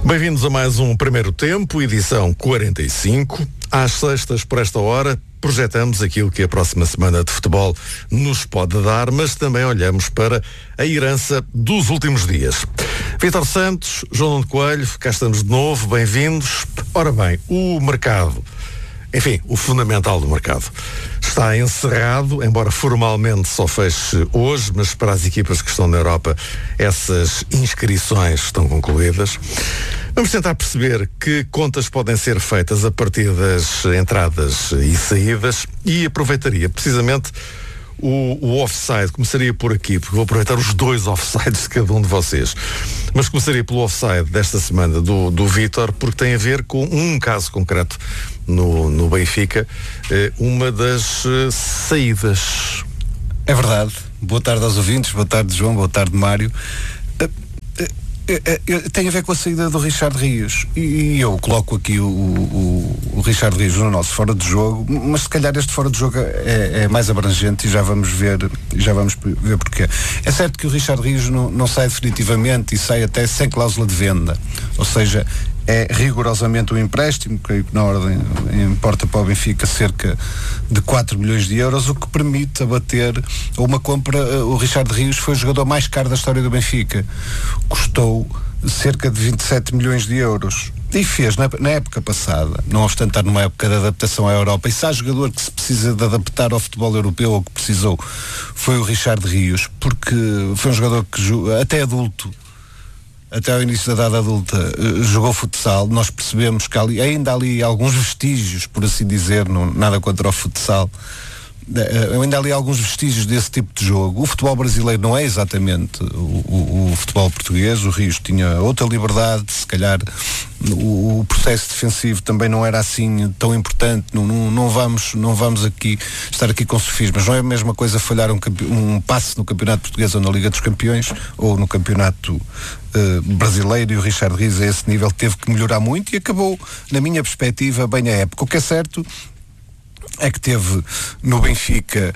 Bem-vindos a mais um Primeiro Tempo, edição 45. Às sextas, por esta hora, projetamos aquilo que a próxima semana de futebol nos pode dar, mas também olhamos para a herança dos últimos dias. Vítor Santos, João Nuno Coelho, cá estamos de novo, bem-vindos. Ora bem, o mercado, enfim, o fundamental do mercado, está encerrado, embora formalmente só feche hoje, mas para as equipas que estão na Europa, essas inscrições estão concluídas. Vamos tentar perceber que contas podem ser feitas a partir das entradas e saídas e aproveitaria precisamente o offside. Começaria por aqui, porque vou aproveitar os dois offsides de cada um de vocês. Mas começaria pelo offside desta semana do Vítor, porque tem a ver com um caso concreto no Benfica, uma das saídas. É verdade. Boa tarde aos ouvintes, boa tarde João, boa tarde Mário. Tem a ver com a saída do Richard Rios e eu coloco aqui o Richard Rios no nosso fora de jogo, mas se calhar este fora de jogo é mais abrangente e já vamos ver porquê. É certo que o Richard Rios não sai definitivamente e sai até sem cláusula de venda, ou seja, é rigorosamente um empréstimo, creio que na ordem importa para o Benfica cerca de 4 milhões de euros, o que permite abater uma compra. O Richard Rios foi o jogador mais caro da história do Benfica, custou cerca de 27 milhões de euros e fez na época passada, não obstante estar numa época de adaptação à Europa, e se há jogador que se precisa de adaptar ao futebol europeu, ou que precisou, foi o Richard Rios, porque foi um jogador que até adulto, até ao início da idade adulta, jogou futsal. Nós percebemos que ainda há ali alguns vestígios, por assim dizer, nada contra o futsal, ainda há ali alguns vestígios desse tipo de jogo. O futebol brasileiro não é exatamente o futebol português. O Rios tinha outra liberdade, se calhar o processo defensivo também não era assim tão importante. Não vamos estar aqui com sofismas. Não é a mesma coisa falhar um passe no Campeonato Português ou na Liga dos Campeões ou no Campeonato brasileiro, e o Richard Rios a esse nível teve que melhorar muito e acabou, na minha perspectiva, bem a época. O que é certo é que teve no Benfica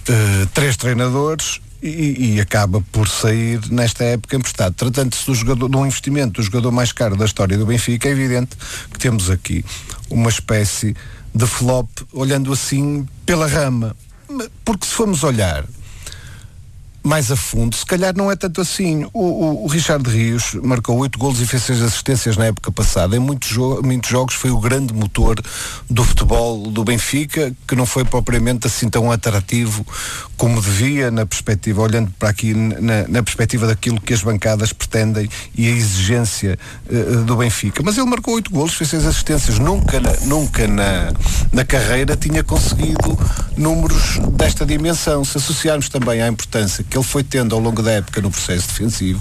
3 treinadores e acaba por sair nesta época emprestado. Tratando-se de um investimento do jogador mais caro da história do Benfica, é evidente que temos aqui uma espécie de flop, olhando assim pela rama, porque se formos olhar mais a fundo, se calhar não é tanto assim. O Richard Rios marcou 8 golos e fez 6 assistências na época passada. Em muitos jogos foi o grande motor do futebol do Benfica, que não foi propriamente assim tão atrativo como devia, na perspectiva, olhando para aqui na perspectiva daquilo que as bancadas pretendem e a exigência do Benfica. Mas ele marcou 8 golos, fez 6 assistências. Nunca na carreira tinha conseguido números desta dimensão. Se associarmos também à importância que ele foi tendo ao longo da época no processo defensivo,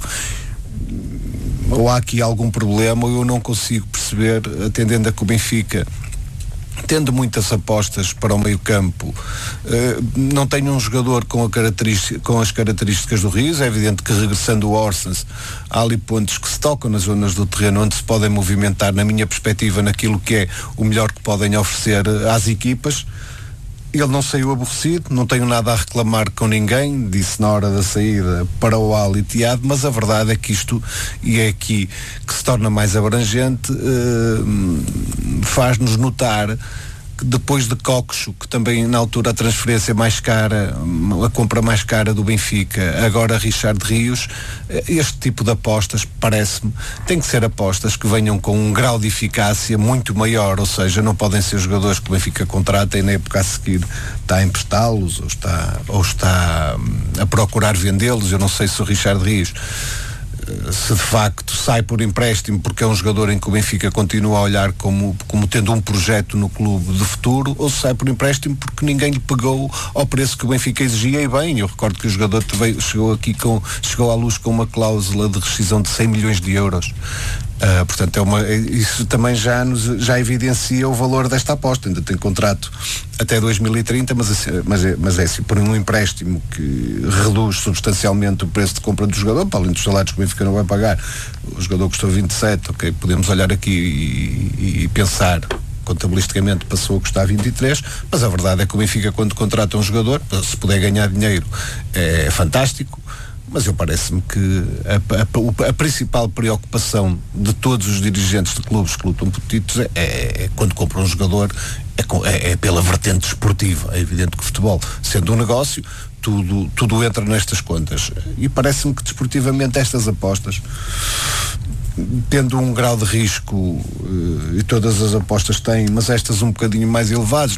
ou há aqui algum problema, ou eu não consigo perceber, atendendo a que o Benfica, tendo muitas apostas para o meio-campo, não tem um jogador com as características do Rios. É evidente que, regressando o Orsens, há ali pontos que se tocam nas zonas do terreno onde se podem movimentar, na minha perspectiva, naquilo que é o melhor que podem oferecer às equipas. Ele não saiu aborrecido, não tenho nada a reclamar com ninguém, disse na hora da saída para o Al-Ittihad, mas a verdade é que isto, e é aqui que se torna mais abrangente, faz-nos notar que depois de Coxo, que também na altura a transferência mais cara, a compra mais cara do Benfica, agora Richard Rios, este tipo de apostas, parece-me, tem que ser apostas que venham com um grau de eficácia muito maior, ou seja, não podem ser jogadores que o Benfica contrata e na época a seguir está a emprestá-los ou está a procurar vendê-los. Eu não sei se o Richard Rios, se de facto sai por empréstimo porque é um jogador em que o Benfica continua a olhar como tendo um projeto no clube de futuro, ou se sai por empréstimo porque ninguém lhe pegou ao preço que o Benfica exigia. E bem, eu recordo que o jogador chegou à luz com uma cláusula de rescisão de 100 milhões de euros. Portanto, isso também já evidencia o valor desta aposta. Ainda tem contrato até 2030, mas é assim, por um empréstimo que reduz substancialmente o preço de compra do jogador, para além dos salários que o Benfica não vai pagar. O jogador custou 27, ok, podemos olhar aqui e pensar, contabilisticamente passou a custar 23, mas a verdade é que o Benfica, quando contrata um jogador, se puder ganhar dinheiro, é fantástico, mas eu parece-me que a principal preocupação de todos os dirigentes de clubes que lutam por títulos é quando compram um jogador, é pela vertente desportiva. É evidente que o futebol, sendo um negócio, tudo entra nestas contas. E parece-me que desportivamente estas apostas, tendo um grau de risco, e todas as apostas têm, mas estas um bocadinho mais elevados,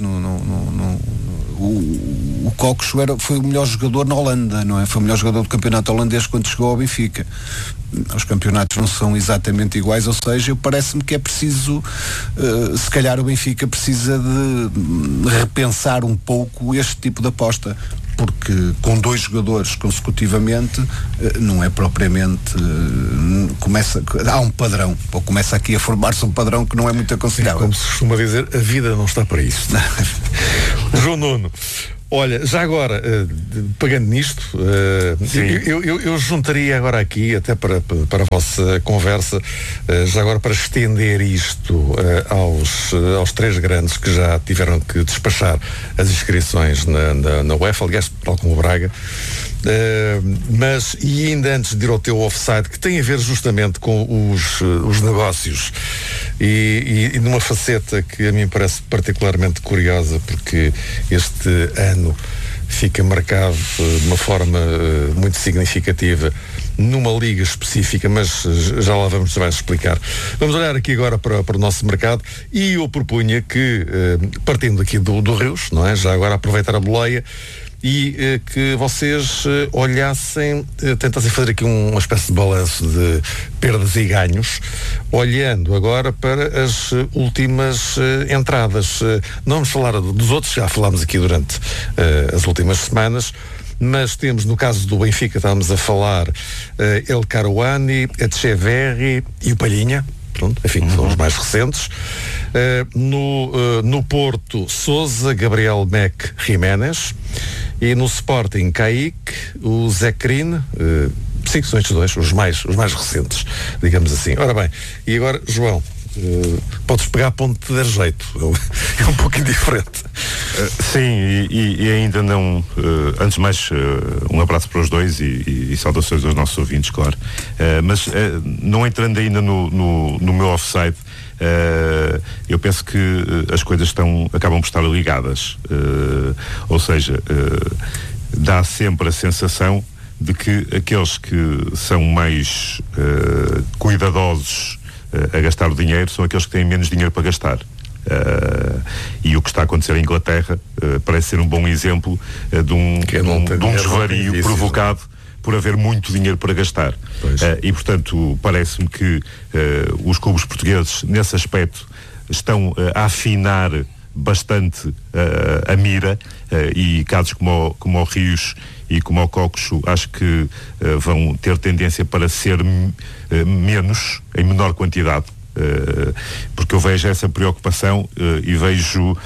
o Coxo foi o melhor jogador na Holanda, não é? Foi o melhor jogador do campeonato holandês quando chegou ao Benfica. Os campeonatos não são exatamente iguais, ou seja, parece-me que é preciso, se calhar o Benfica precisa de repensar um pouco este tipo de aposta, porque com 2 jogadores consecutivamente não é propriamente, há um padrão, ou começa aqui a formar-se um padrão que não é muito aconselhável. Como se costuma dizer, a vida não está para isso. João Nuno, olha, já agora, pegando nisto, eu juntaria agora aqui, até para a vossa conversa, já agora para estender isto aos 3 grandes que já tiveram que despachar as inscrições na UEFA, aliás, tal como o Braga. Mas, e ainda antes de ir ao teu offside, que tem a ver justamente com os negócios e numa faceta que a mim parece particularmente curiosa, porque este ano fica marcado de uma forma muito significativa numa liga específica, mas já lá vamos explicar. Vamos olhar aqui agora para o nosso mercado, e eu propunha que, partindo aqui do Rios, não é? Já agora aproveitar a boleia, e que vocês olhassem, tentassem fazer aqui uma espécie de balanço de perdas e ganhos, olhando agora para as últimas entradas. Não vamos falar dos outros, já falámos aqui durante as últimas semanas, mas temos, no caso do Benfica, estávamos a falar El Karouani, Etcheverry e o Palhinha. Pronto, enfim, são os mais recentes. No Porto, Sousa, Gabriel Mac, Jiménez. E no Sporting, Kaique, o Zekrine. Sim, são estes 2, os mais recentes, digamos assim. Ora bem, e agora, João, podes pegar a ponto de dar jeito. É um pouco indiferente. Sim, e ainda não, antes de mais, um abraço para os 2 e saudações aos nossos ouvintes, claro. Mas não entrando ainda no meu offside, eu penso que as coisas acabam por estar ligadas. Ou seja, dá sempre a sensação de que aqueles que são mais cuidadosos a gastar o dinheiro são aqueles que têm menos dinheiro para gastar. E o que está a acontecer em Inglaterra parece ser um bom exemplo de um desvario provocado por haver muito dinheiro para gastar. E, portanto, parece-me que os clubes portugueses, nesse aspecto, estão a afinar bastante a mira, e casos como o Rios e como o Coxo, acho que vão ter tendência para ser menos, em menor quantidade, porque eu vejo essa preocupação e vejo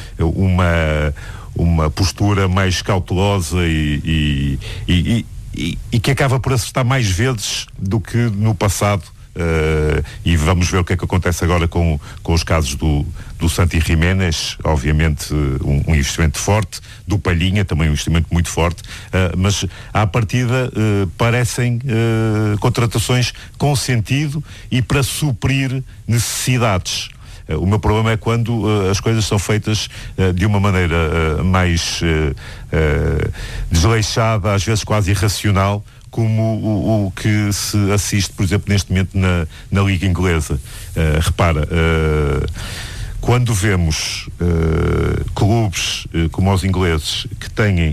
uma postura mais cautelosa e que acaba por acertar mais vezes do que no passado. E vamos ver o que é que acontece agora com os casos do Santi Jiménez, obviamente um investimento forte, do Palhinha também um investimento muito forte, mas à partida parecem contratações com sentido e para suprir necessidades. O meu problema é quando as coisas são feitas de uma maneira mais desleixada, às vezes quase irracional, como o que se assiste, por exemplo, neste momento na Liga Inglesa. Repara, quando vemos clubes como os ingleses que têm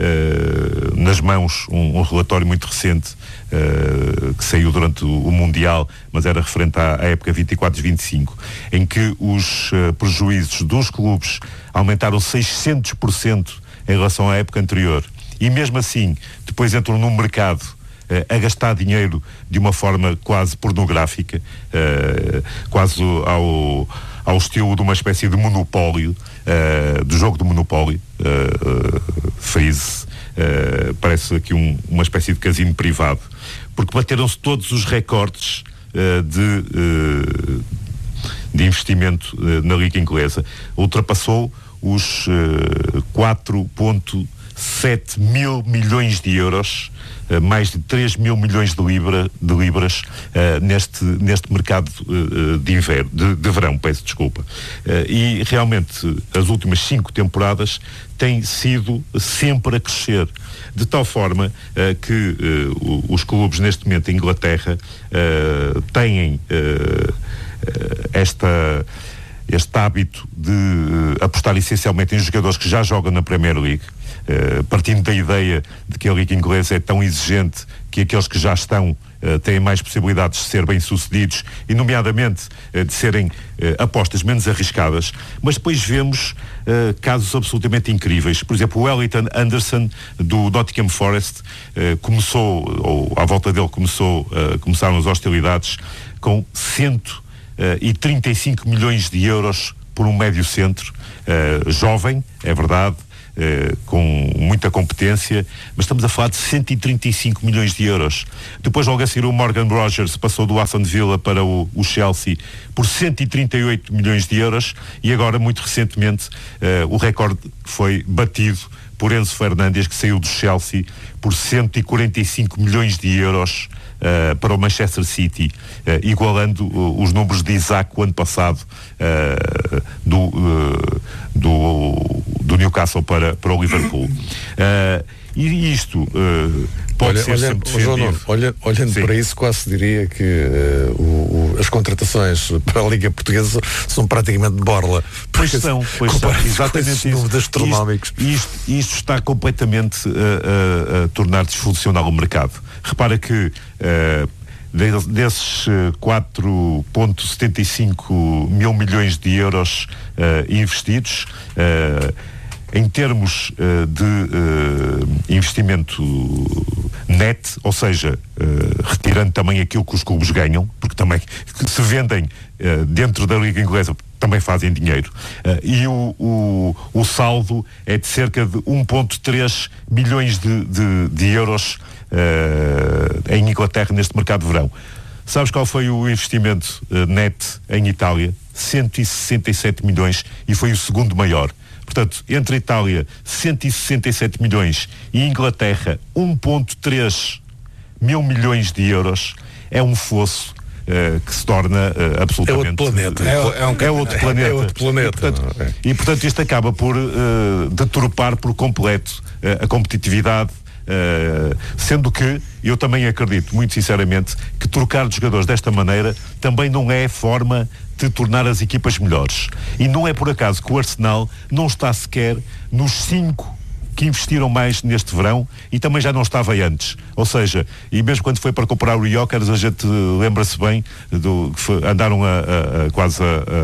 nas mãos um relatório muito recente que saiu durante o Mundial, mas era referente à época 24-25, em que os prejuízos dos clubes aumentaram 600% em relação à época anterior. E mesmo assim, depois entram num mercado a gastar dinheiro de uma forma quase pornográfica, quase ao estilo de uma espécie de monopólio, do jogo do monopólio, Freeze, parece aqui uma espécie de casino privado, porque bateram-se todos os recordes de investimento na Liga Inglesa. Ultrapassou os 4,5 7 mil milhões de euros, mais de 3 mil milhões de libras neste mercado de verão, peço desculpa. E realmente as últimas 5 temporadas têm sido sempre a crescer, de tal forma que os clubes neste momento em Inglaterra têm este hábito de apostar essencialmente em jogadores que já jogam na Premier League, partindo da ideia de que a Liga Inglesa é tão exigente que aqueles que já estão têm mais possibilidades de ser bem-sucedidos e, nomeadamente, de serem apostas menos arriscadas, mas depois vemos casos absolutamente incríveis. Por exemplo, o Elliot Anderson, do Nottingham Forest, à volta dele começaram as hostilidades com 135 milhões de euros por um médio centro, jovem, é verdade, com muita competência, mas estamos a falar de 135 milhões de euros. Depois, logo a seguir, o Morgan Rogers passou do Aston Villa para o Chelsea por 138 milhões de euros e agora, muito recentemente, o recorde foi batido por Enzo Fernandes, que saiu do Chelsea por 145 milhões de euros para o Manchester City, igualando os números de Isaac o ano passado do Newcastle para o Liverpool. E isto pode ser sempre defendido. Olhando Sim. para isso, quase diria que as contratações para a Liga Portuguesa são praticamente de borla. Pois são, exatamente isso. Números astronómicos. Isto está completamente a tornar disfuncional o mercado. Repara que desses 4,75 mil milhões de euros investidos, em termos de investimento net, ou seja, retirando também aquilo que os clubes ganham, porque também se vendem dentro da Liga Inglesa também fazem dinheiro, e o saldo é de cerca de 1,3 milhões de euros em Inglaterra neste mercado de verão. Sabes qual foi o investimento net em Itália? 167 milhões e foi o segundo maior. Portanto, entre a Itália 167 milhões e Inglaterra 1,3 mil milhões de euros, é um fosso que se torna absolutamente... É outro planeta. É outro planeta. É outro planeta. E, portanto, isto acaba por deturpar por completo a competitividade, sendo que eu também acredito, muito sinceramente, que trocar de jogadores desta maneira também não é forma de tornar as equipas melhores. E não é por acaso que o Arsenal não está sequer nos 5 que investiram mais neste verão e também já não estava antes. Ou seja, e mesmo quando foi para comprar o Gyökeres, a gente lembra-se bem que andaram quase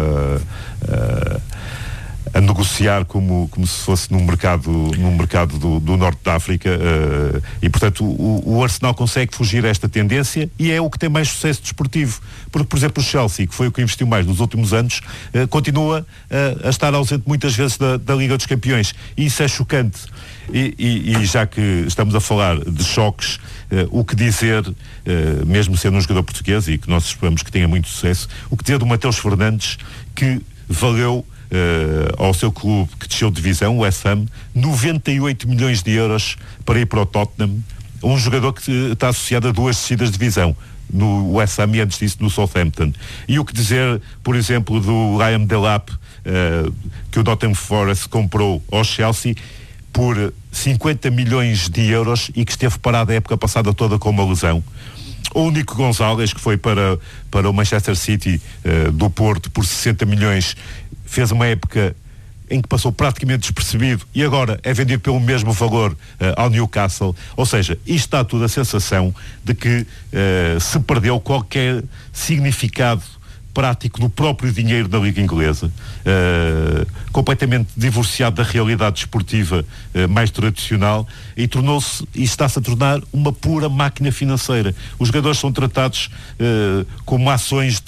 a negociar como se fosse num mercado do Norte da África, e portanto o Arsenal consegue fugir a esta tendência e é o que tem mais sucesso desportivo, porque, por exemplo, o Chelsea, que foi o que investiu mais nos últimos anos, continua a estar ausente muitas vezes da Liga dos Campeões, e isso é chocante. E já que estamos a falar de choques, o que dizer, mesmo sendo um jogador português e que nós esperamos que tenha muito sucesso, o que dizer do Mateus Fernandes, que valeu ao seu clube que desceu de divisão, o West Ham, 98 milhões de euros para ir para o Tottenham, um jogador que está associado a 2 descidas de divisão, no West Ham e antes disso no Southampton. E o que dizer, por exemplo, do Liam Delap, que o Nottingham Forest comprou ao Chelsea por 50 milhões de euros e que esteve parado a época passada toda com uma lesão. O Nico Gonzalez, que foi para o Manchester City do Porto por 60 milhões, fez uma época em que passou praticamente despercebido e agora é vendido pelo mesmo valor ao Newcastle. Ou seja, isto dá tudo a sensação de que se perdeu qualquer significado prático do próprio dinheiro da Liga Inglesa, completamente divorciado da realidade desportiva mais tradicional, e está-se a tornar uma pura máquina financeira. Os jogadores são tratados como ações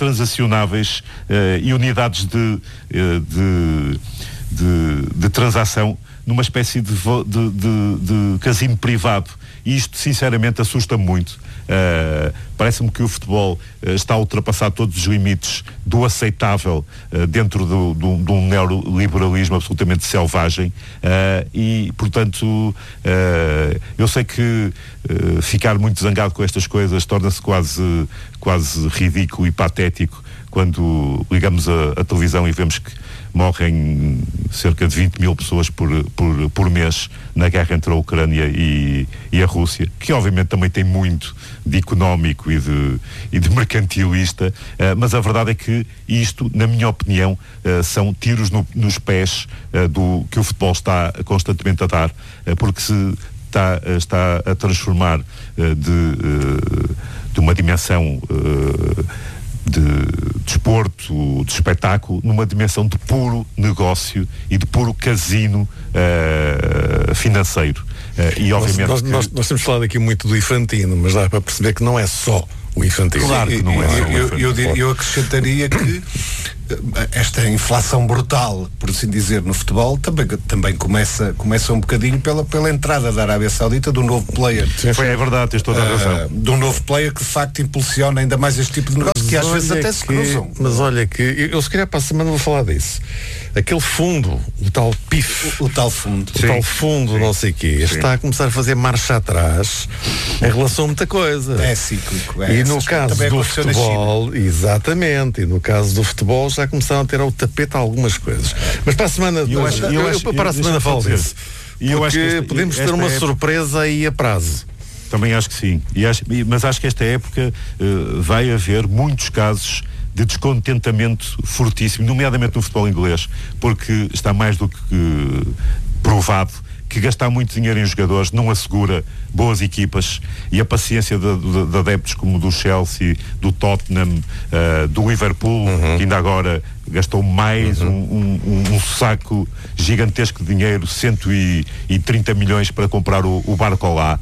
transacionáveis e unidades de transação numa espécie de casino privado. E isto, sinceramente, assusta-me muito. Parece-me que o futebol está a ultrapassar todos os limites do aceitável dentro de um neoliberalismo absolutamente selvagem e, portanto, eu sei que ficar muito zangado com estas coisas torna-se quase ridículo e patético quando ligamos a televisão e vemos que morrem cerca de 20 mil pessoas por mês na guerra entre a Ucrânia e a Rússia, que obviamente também tem muito de económico e de mercantilista, mas a verdade é que isto, na minha opinião, são tiros nos pés que o futebol está constantemente a dar, porque se está a transformar de uma dimensão de desporto, de espetáculo, numa dimensão de puro negócio e de puro casino financeiro. E obviamente nós temos falado aqui muito do Infantino, mas dá para perceber que não é só o Infantino. Claro que não é só o Infantino. Eu acrescentaria que esta inflação brutal, por assim dizer, no futebol também começa um bocadinho pela entrada da Arábia Saudita, do novo player. É verdade, tens toda a razão. De um novo player que de facto impulsiona ainda mais este tipo de negócio, que às vezes até se cruzam. Mas olha que eu se calhar para a semana vou falar disso. Aquele fundo, o tal PIF, o tal fundo, não sei o quê, está a começar a fazer marcha atrás em relação a muita coisa. É cíclico. E no caso do futebol, exatamente, e no caso do futebol já começaram a ter ao tapete algumas coisas. Mas para a semana, eu para a semana falo disso. E eu acho que podemos ter uma surpresa aí a prazo. Também acho que sim. Mas acho que esta época vai haver muitos casos de descontentamento fortíssimo, nomeadamente no futebol inglês, porque está mais do que provado que gastar muito dinheiro em jogadores não assegura boas equipas, e a paciência de adeptos como do Chelsea, do Tottenham, do Liverpool, que ainda agora gastou mais um saco gigantesco de dinheiro, 130 milhões para comprar o Barcolá.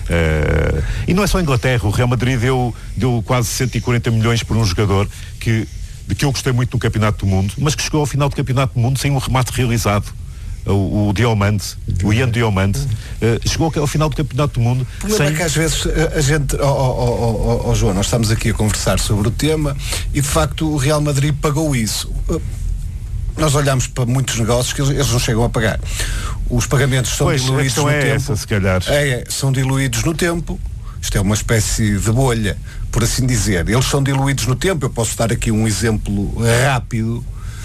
E não é só a Inglaterra, o Real Madrid deu quase 140 milhões por um jogador de que eu gostei muito no Campeonato do Mundo, mas que chegou ao final do Campeonato do Mundo sem um remate realizado. O Diomande, o Ian Diomande, chegou ao final do Campeonato do Mundo. O problema é que às vezes a gente, João, nós estamos aqui a conversar sobre o tema e de facto o Real Madrid pagou isso. Nós olhamos para muitos negócios que eles não chegam a pagar. Os pagamentos são diluídos no tempo. Essa, se calhar. São diluídos no tempo. Isto é uma espécie de bolha, por assim dizer. Eles são diluídos no tempo. Eu posso dar aqui um exemplo rápido.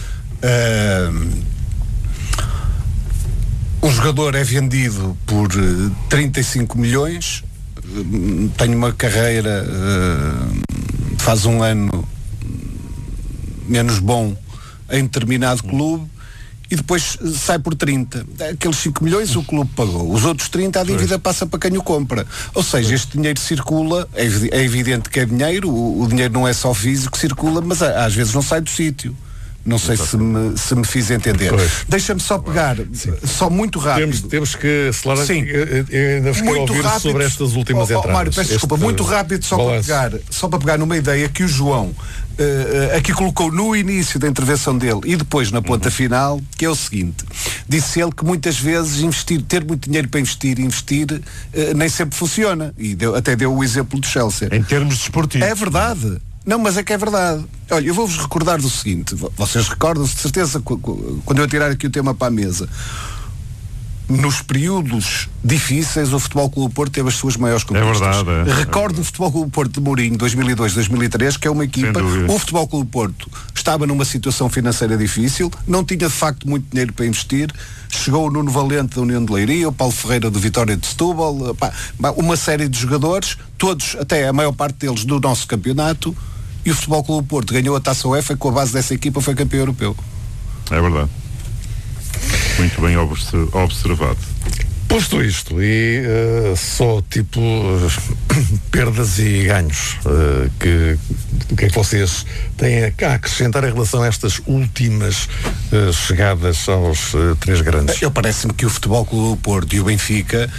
Um jogador é vendido por 35 milhões, tem uma carreira, faz um ano menos bom em determinado clube e depois sai por 30. Aqueles 5 milhões o clube pagou. Os outros 30 a dívida passa para quem o compra. Ou seja, este dinheiro circula, é evidente que é dinheiro, o dinheiro não é só físico, circula, mas às vezes não sai do sítio. Não sei se me fiz entender. Deixa-me só pegar, só muito rápido. Temos que acelerar. Sim. Ainda fiquei a ouvir rápido, sobre estas últimas entradas. Mário, peço desculpa, muito rápido só para pegar numa ideia que o João aqui colocou no início da intervenção dele e depois na ponta final, que é o seguinte: disse ele que muitas vezes ter muito dinheiro para investir nem sempre funciona, e até deu o exemplo do Chelsea. Em termos desportivos. É verdade. Não, mas é que é verdade. Olha, eu vou-vos recordar do seguinte, vocês recordam-se de certeza quando eu tirar aqui o tema para a mesa. Nos períodos difíceis, o Futebol Clube Porto teve as suas maiores conquistas. É verdade. Recordo o Futebol Clube Porto de Mourinho, 2002, 2003, que é uma equipa. O Futebol Clube Porto estava numa situação financeira difícil, não tinha de facto muito dinheiro para investir. Chegou o Nuno Valente da União de Leiria, o Paulo Ferreira do Vitória de Setúbal, uma série de jogadores, todos, até a maior parte deles, do nosso campeonato, e o Futebol Clube Porto ganhou a Taça UEFA e com a base dessa equipa foi campeão europeu. É verdade. Muito bem observado. Posto isto, e só tipo perdas e ganhos, o que é que vocês têm a acrescentar em relação a estas últimas chegadas aos três grandes? Parece-me que o Futebol Clube do Porto e o Benfica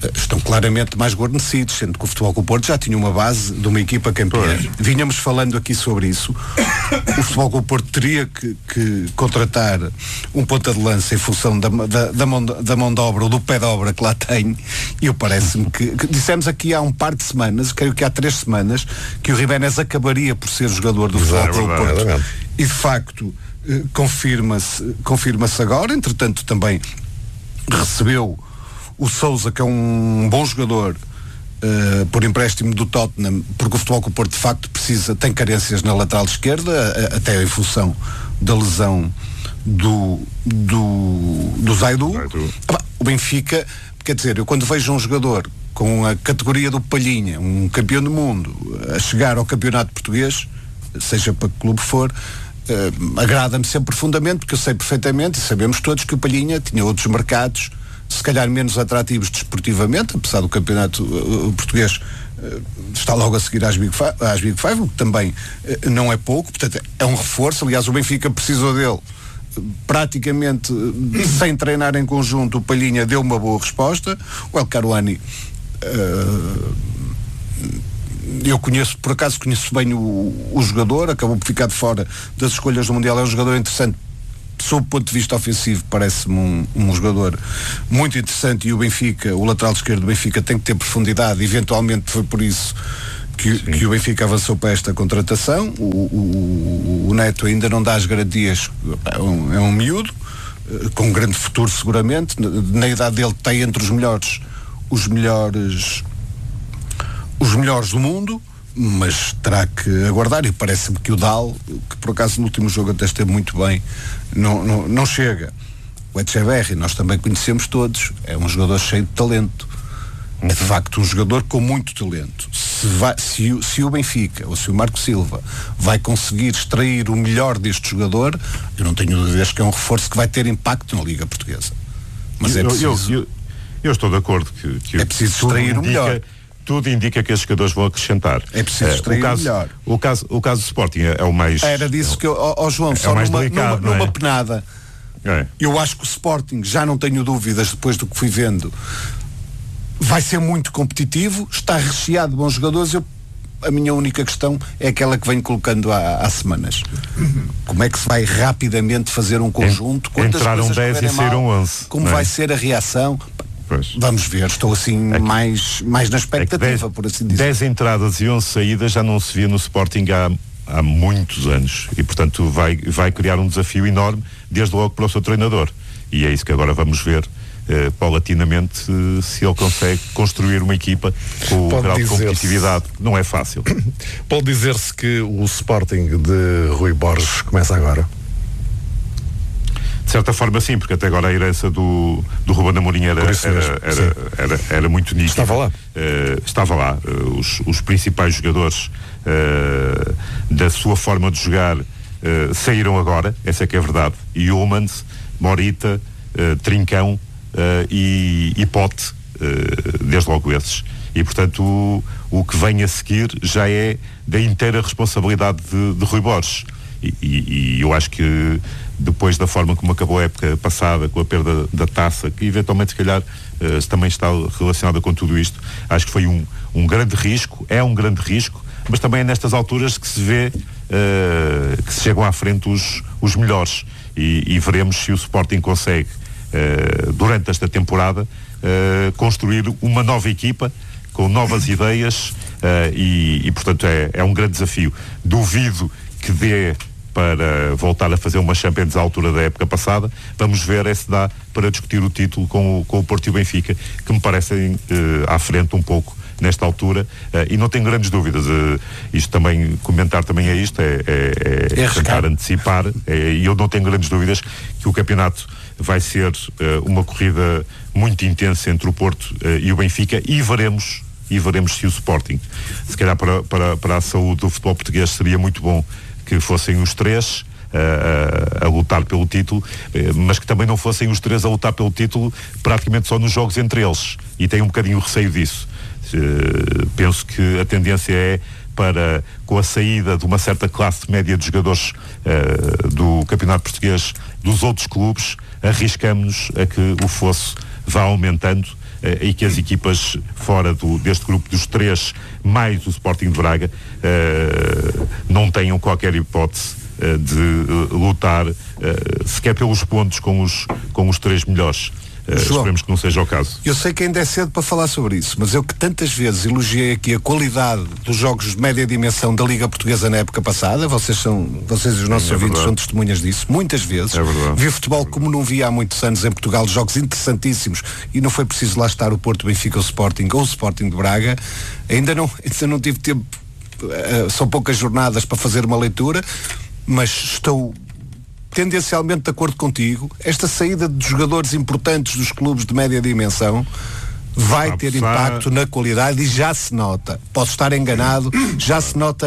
estão claramente mais guarnecidos, sendo que o Futebol Clube do Porto já tinha uma base de uma equipa campeã. Vínhamos falando aqui sobre isso. O Futebol Clube do Porto teria que contratar um ponta de lança em função da mão de obra ou do pé de obra que lá tem, e eu parece-me que dissemos aqui há um par de semanas, creio que há 3 semanas, que o Jiménez acabaria por ser jogador do Futebol Clube do Porto. E de facto confirma-se agora. Entretanto também recebeu o Sousa, que é um bom jogador, por empréstimo do Tottenham, porque o Futebol Clube do Porto de facto tem carências na lateral esquerda, até em função da lesão do Zaidu. O Benfica, quer dizer, eu quando vejo um jogador com a categoria do Palhinha, um campeão do mundo, a chegar ao campeonato português, seja para que clube for, agrada-me sempre profundamente, porque eu sei perfeitamente, e sabemos todos, que o Palhinha tinha outros mercados, se calhar menos atrativos desportivamente, apesar do campeonato português está logo a seguir às Big Five, o que também não é pouco. Portanto, é um reforço. Aliás, o Benfica precisou dele praticamente sem treinar em conjunto. O Palhinha deu uma boa resposta. O El Karouani, eu por acaso conheço bem o jogador, acabou por ficar de fora das escolhas do Mundial. É um jogador interessante sob o ponto de vista ofensivo, parece-me um jogador muito interessante, e o Benfica, o lateral esquerdo do Benfica, tem que ter profundidade. Eventualmente foi por isso que o Benfica avançou para esta contratação. O Neto ainda não dá as garantias, é um miúdo com um grande futuro seguramente, na idade dele está entre os melhores do mundo, mas terá que aguardar. E parece-me que o Dal, que por acaso no último jogo até esteve muito bem, não chega. O Echeverri, nós também conhecemos todos, é um jogador cheio de talento. É de facto um jogador com muito talento. Se o Benfica ou se o Marco Silva vai conseguir extrair o melhor deste jogador, eu não tenho dúvidas que é um reforço que vai ter impacto na Liga Portuguesa. Mas eu estou de acordo que é preciso extrair o melhor. Tudo indica que esses jogadores vão acrescentar. É preciso extrair o melhor. O caso do Sporting é o mais... Era disso que João, só numa penada. Eu acho que o Sporting, já não tenho dúvidas, depois do que fui vendo, vai ser muito competitivo, está recheado de bons jogadores. A minha única questão é aquela que venho colocando há semanas. Como é que se vai rapidamente fazer um conjunto? Entraram 10 e saíram 11. Como vai ser a reação? Pois. Vamos ver, estou assim mais na expectativa, por assim dizer. 10 entradas e 11 saídas já não se via no Sporting há muitos anos, e portanto vai criar um desafio enorme, desde logo para o seu treinador, e é isso que agora vamos ver paulatinamente, se ele consegue construir uma equipa com o grau de competitividade. Não é fácil. Pode dizer-se que o Sporting de Rui Borges começa agora? De certa forma sim, porque até agora a herança do Ruben Amorim era muito nítida. Estava lá. Os principais jogadores da sua forma de jogar saíram agora, essa é que é a verdade. Humans, Morita, Trincão e Pote, desde logo esses. E portanto o que vem a seguir já é da inteira responsabilidade de Rui Borges. E eu acho que depois da forma como acabou a época passada, com a perda da taça, que eventualmente se calhar também está relacionada com tudo isto, acho que foi um grande risco, é um grande risco, mas também é nestas alturas que se vê que se chegam à frente os melhores, e veremos se o Sporting consegue durante esta temporada construir uma nova equipa com novas ideias, e portanto é um grande desafio. Duvido que dê para voltar a fazer uma Champions à altura da época passada. Vamos ver se dá para discutir o título com o Porto e o Benfica, que me parecem à frente um pouco nesta altura, e não tenho grandes dúvidas. Isto também, comentar também é isto, é tentar antecipar, e eu não tenho grandes dúvidas que o campeonato vai ser uma corrida muito intensa entre o Porto e o Benfica, e veremos se o Sporting, se calhar para a saúde do futebol português, seria muito bom que fossem os três a lutar pelo título, mas que também não fossem os três a lutar pelo título praticamente só nos jogos entre eles, e tenho um bocadinho receio disso. Penso que a tendência é para, com a saída de uma certa classe média de jogadores do campeonato português dos outros clubes, arriscamos a que o fosso vá aumentando, e que as equipas fora deste grupo dos 3, mais o Sporting de Braga, não tenham qualquer hipótese de lutar sequer pelos pontos com os 3 melhores. João, esperemos que não seja o caso. Eu sei que ainda é cedo para falar sobre isso, mas eu que tantas vezes elogiei aqui a qualidade dos jogos de média dimensão da Liga Portuguesa na época passada, vocês e os nossos ouvintes são testemunhas disso, muitas vezes. Vi futebol como não via há muitos anos em Portugal, jogos interessantíssimos, e não foi preciso lá estar o Porto, Benfica, o Sporting ou o Sporting de Braga. Ainda não tive tempo, são poucas jornadas para fazer uma leitura, mas estou tendencialmente de acordo contigo. Esta saída de jogadores importantes dos clubes de média dimensão vai ter impacto na qualidade e já se nota. Posso estar enganado, já se nota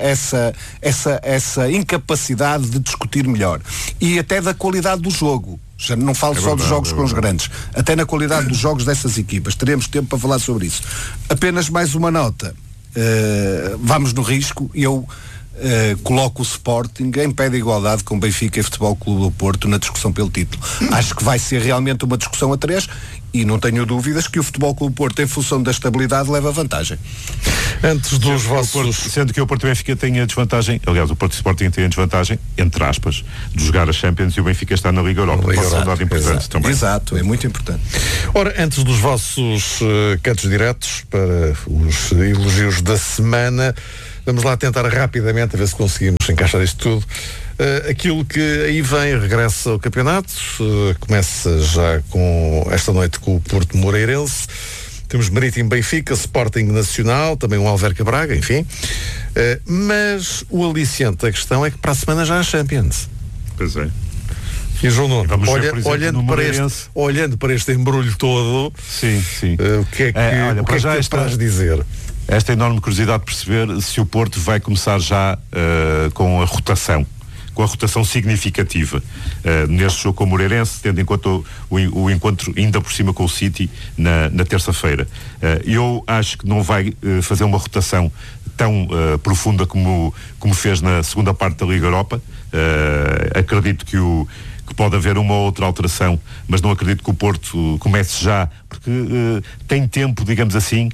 essa incapacidade de discutir melhor. E até da qualidade do jogo. Já não falo só dos jogos com os grandes. Até na qualidade dos jogos dessas equipas. Teremos tempo para falar sobre isso. Apenas mais uma nota. Vamos no risco. Eu coloco o Sporting em pé de igualdade com Benfica e Futebol Clube do Porto na discussão pelo título. Acho que vai ser realmente uma discussão a 3 e não tenho dúvidas que o Futebol Clube do Porto, em função da estabilidade, leva vantagem. Antes dos vossos... Sendo que o Porto e o Benfica têm a desvantagem, aliás, o Porto e o Sporting têm a desvantagem, entre aspas, de jogar a Champions, e o Benfica está na Liga Europa. Exato, é muito importante. Ora, antes dos vossos cantos diretos para os elogios da semana, vamos lá tentar rapidamente a ver se conseguimos encaixar isto tudo. Aquilo que aí vem, regressa ao campeonato, começa já com esta noite com o Porto Moreirense. Temos Marítimo Benfica, Sporting Nacional, também um Alverca Braga, enfim. Mas o aliciente da questão é que para a semana já há Champions. Pois é. E João Nuno, olhando para este embrulho todo, o que é que traz dizer? Esta enorme curiosidade de perceber se o Porto vai começar já com a rotação significativa neste jogo com o Moreirense, tendo em conta o encontro ainda por cima com o City na terça-feira. Eu acho que não vai fazer uma rotação tão profunda como fez na segunda parte da Liga Europa. Acredito que pode haver uma ou outra alteração, mas não acredito que o Porto comece já, porque tem tempo, digamos assim,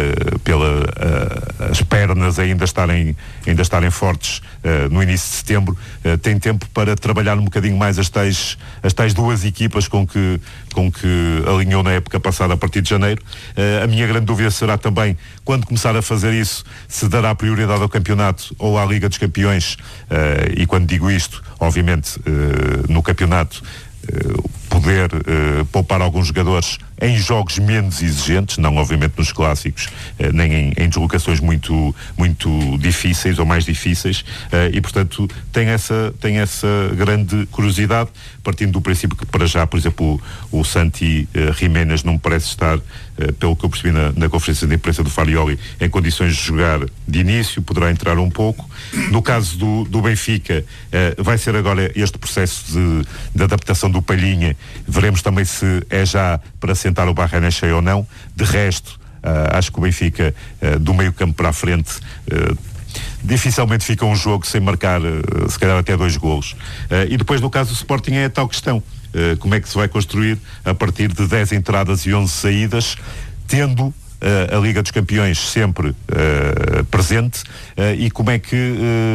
as pernas ainda estarem fortes no início de setembro, tem tempo para trabalhar um bocadinho mais as tais duas equipas com que alinhou na época passada a partir de janeiro. A minha grande dúvida será também, quando começar a fazer isso, se dará prioridade ao campeonato ou à Liga dos Campeões, e quando digo isto, obviamente, no campeonato, poder poupar alguns jogadores em jogos menos exigentes, não obviamente nos clássicos, nem em deslocações muito, muito difíceis ou mais difíceis, e portanto tem essa grande curiosidade, partindo do princípio que para já, por exemplo, o Santi Jiménez não me parece estar, pelo que eu percebi na conferência de imprensa do Farioli, em condições de jogar de início, poderá entrar um pouco. No caso do Benfica, vai ser agora este processo de adaptação do Palhinha, veremos também se é já para sentar o Barrenechea ou não. De resto, acho que o Benfica, do meio campo para a frente, dificilmente fica um jogo sem marcar se calhar até 2 golos. E depois, no caso do Sporting, é a tal questão, como é que se vai construir a partir de 10 entradas e 11 saídas, tendo a Liga dos Campeões sempre presente, e como é que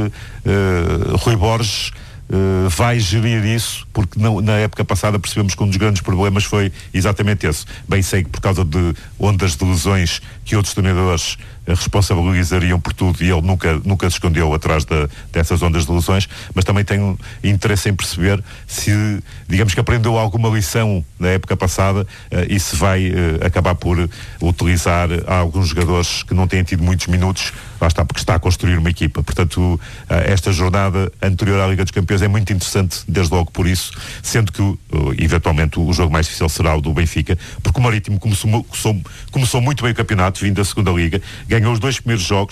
Rui Borges vai gerir isso, porque na época passada percebemos que um dos grandes problemas foi exatamente esse. Bem sei que por causa de ondas de lesões que outros treinadores responsabilizariam por tudo, e ele nunca se escondeu atrás dessas ondas de lesões, mas também tenho interesse em perceber se, digamos que aprendeu alguma lição na época passada, e se vai acabar por utilizar alguns jogadores que não têm tido muitos minutos, lá está, porque está a construir uma equipa. Portanto, esta jornada anterior à Liga dos Campeões é muito interessante, desde logo por isso, sendo que eventualmente o jogo mais difícil será o do Benfica, porque o Marítimo começou muito bem o campeonato, vindo da segunda Liga, ganhou os 2 primeiros jogos,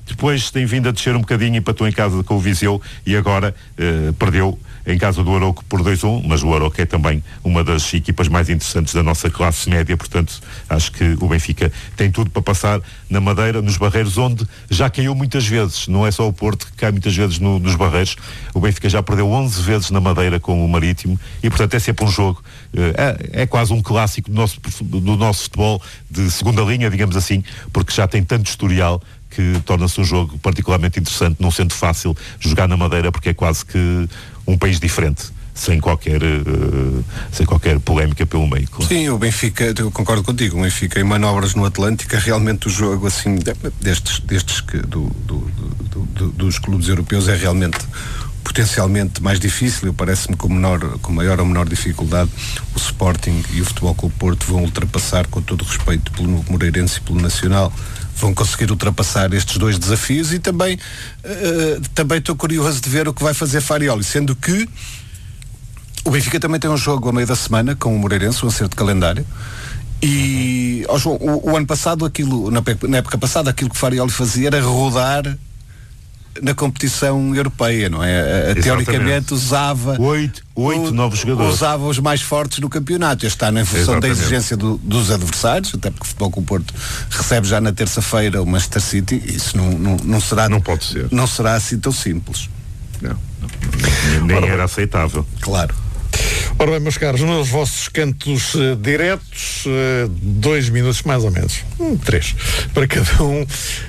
depois tem vindo a descer um bocadinho, empatou em casa com o Viseu e agora perdeu em casa do Arouca por 2-1, mas o Arouca é também uma das equipas mais interessantes da nossa classe média, portanto acho que o Benfica tem tudo para passar na Madeira, nos Barreiros, onde já caiu muitas vezes, não é só o Porto que cai muitas vezes nos Barreiros. O Benfica já perdeu 11 vezes na Madeira com o Marítimo e portanto é sempre um jogo, é quase um clássico do nosso futebol de segunda linha, digamos assim, porque já tem tanto historial que torna-se um jogo particularmente interessante, não sendo fácil jogar na Madeira, porque é quase que um país diferente, sem qualquer polémica pelo meio. Claro. Sim, o Benfica, eu concordo contigo, o Benfica em manobras no Atlântico, é realmente o jogo assim, destes que dos clubes europeus é realmente potencialmente mais difícil. Eu parece-me com maior ou menor dificuldade o Sporting e o Futebol Clube Porto vão ultrapassar, com todo o respeito pelo Moreirense e pelo Nacional, vão conseguir ultrapassar estes dois desafios. E também estou curioso de ver o que vai fazer Farioli, sendo que o Benfica também tem um jogo a meio da semana com o Moreirense, um acerto de calendário. E João, o ano passado, na época passada, aquilo que Farioli fazia era rodar na competição europeia, não é? Teoricamente usava oito novos jogadores, usava os mais fortes no campeonato. Este ano, em função da exigência dos adversários, até porque o Futebol Clube Porto recebe já na terça-feira o Manchester City, isso não será assim tão simples. Nem era aceitável. Claro. Ora bem, meus caros, nos vossos cantos diretos, 2 minutos mais ou menos, 3 para cada um.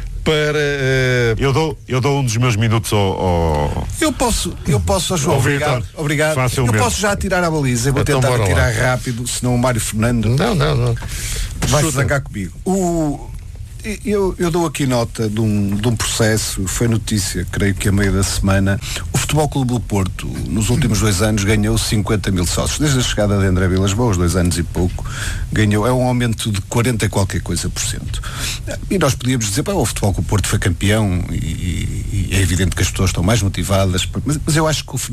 Eu dou um dos meus minutos ao... Eu posso, João. Obrigado. Facilmente. Eu posso já tirar a baliza. Eu vou então tentar tirar rápido, senão o Mário Fernando não vai se zangar comigo. Eu dou aqui nota de um processo, foi notícia, creio que a meio da semana. O Futebol Clube do Porto, nos últimos 2 anos, ganhou 50 mil sócios. Desde a chegada de André Vilas-Boas, 2 anos e pouco, ganhou, é um aumento de 40 e qualquer coisa %. E nós podíamos dizer, o Futebol Clube do Porto foi campeão e é evidente que as pessoas estão mais motivadas, mas eu acho que